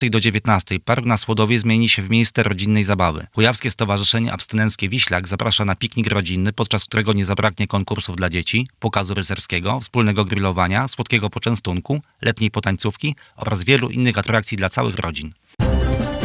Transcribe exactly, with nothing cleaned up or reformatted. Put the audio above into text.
do dziewiętnastej park na Słodowie zmieni się w miejsce rodzinnej zabawy. Kujawskie Stowarzyszenie Abstynenckie Wiślak zaprasza na piknik rodzinny, podczas którego nie zabraknie konkursów dla dzieci, pokazu rycerskiego, wspólnego grillowania, słodkiego poczęstunku, letniej potańcówki oraz wielu innych atrakcji dla całych rodzin.